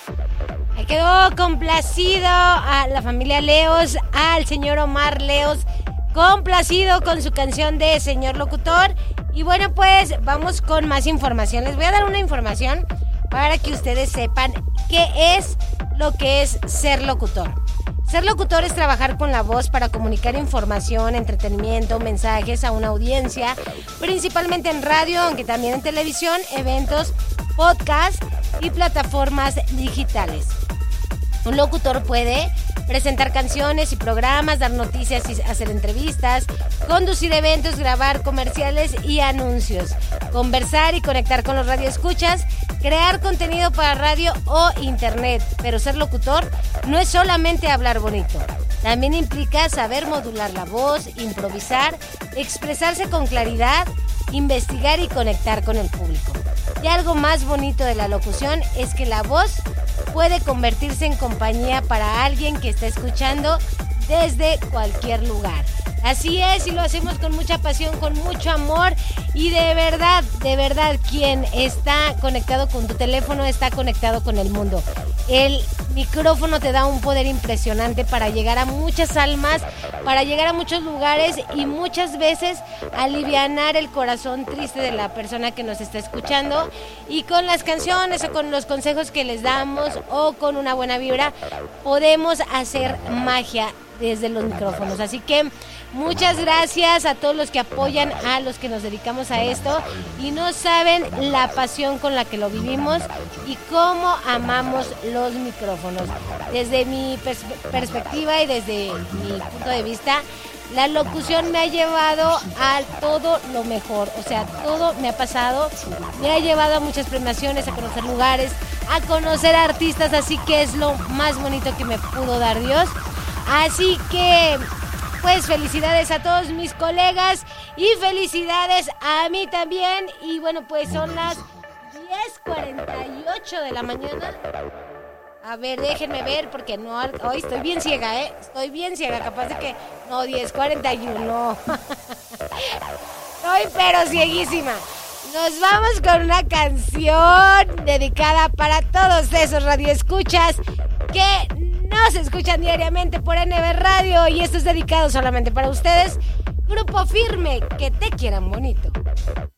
Ahí quedó complacido a la familia Leos, al señor Omar Leos, complacido con su canción de Señor Locutor. Y bueno, pues vamos con más información. Les voy a dar una información para que ustedes sepan qué es lo que es ser locutor. Ser locutor es trabajar con la voz para comunicar información, entretenimiento, mensajes a una audiencia, principalmente en radio, aunque también en televisión, eventos, podcast y plataformas digitales. Un locutor puede presentar canciones y programas, dar noticias y hacer entrevistas, conducir eventos, grabar comerciales y anuncios, conversar y conectar con los radioescuchas, crear contenido para radio o internet. Pero ser locutor no es solamente hablar bonito. También implica saber modular la voz, improvisar, expresarse con claridad, investigar y conectar con el público. Y algo más bonito de la locución es que la voz puede convertirse en compañía para alguien que está escuchando desde cualquier lugar. Así es, y lo hacemos con mucha pasión, con mucho amor, y de verdad, quien está conectado con tu teléfono está conectado con el mundo. El micrófono te da un poder impresionante para llegar a muchas almas, para llegar a muchos lugares y muchas veces alivianar el corazón triste de la persona que nos está escuchando. Y con las canciones o con los consejos que les damos o con una buena vibra podemos hacer magia desde los micrófonos. Así que muchas gracias a todos los que apoyan a los que nos dedicamos a esto y no saben la pasión con la que lo vivimos y cómo amamos los micrófonos. Desde mi perspectiva y desde mi punto de vista, la locución me ha llevado a todo lo mejor, o sea, todo me ha pasado, me ha llevado a muchas premiaciones, a conocer lugares, a conocer artistas, así que es lo más bonito que me pudo dar Dios. Así que, pues felicidades a todos mis colegas y felicidades a mí también. Y bueno, pues son las 10:48 de la mañana. A ver, déjenme ver porque no, hoy estoy bien ciega, estoy bien ciega, capaz de que, no, 10:41. Estoy pero cieguísima. Nos vamos con una canción dedicada para todos esos radioescuchas que nos escuchan diariamente por NB Radio y esto es dedicado solamente para ustedes. Grupo Firme, que te quieran bonito.